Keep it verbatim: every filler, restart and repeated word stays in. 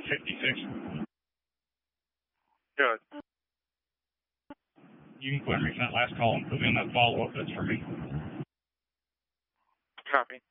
fifty-six. Good. You can quit making that last call and put in that follow-up. That's for me. Copy.